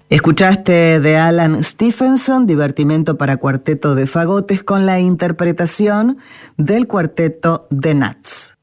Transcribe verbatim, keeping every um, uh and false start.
Escuchaste de Alan Stephenson, Divertimento para cuarteto de fagotes, con la interpretación del cuarteto The Nuts.